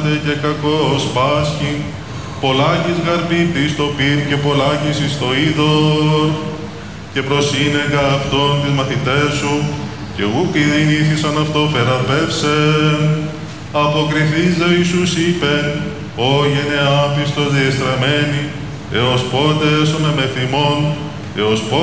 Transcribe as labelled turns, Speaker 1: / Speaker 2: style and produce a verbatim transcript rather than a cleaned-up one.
Speaker 1: άσπαται και κακός πάσχει, πολλάκις γαρπίπτης στο πυρ και πολλάκις εις το είδωρ, και προσύνεγκα αυτόν τις μαθητές σου, και ούκ ειδηνήθησαν αυτό φεραπεύσεν. Αποκριθείς δε Ιησούς είπεν, «Ω γενεάπιστος διεστραμμένη, έως πότε έσομαι με θυμών, έως πότε